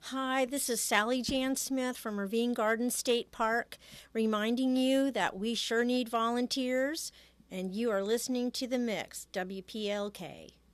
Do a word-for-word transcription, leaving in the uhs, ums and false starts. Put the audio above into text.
Hi, this is Sally Jan Smith from Ravine Garden State Park, reminding you that we sure need volunteers, and you are listening to The Mix, W P L K.